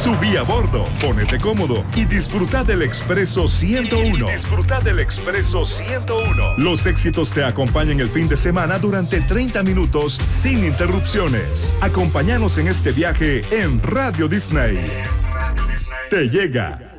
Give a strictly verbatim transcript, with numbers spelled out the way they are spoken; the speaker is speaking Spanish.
Subí a bordo, ponete cómodo y disfruta del Expreso ciento uno. Disfruta del Expreso ciento uno. Los éxitos te acompañan el fin de semana durante treinta minutos sin interrupciones. Acompáñanos en este viaje en Radio Disney. Te llega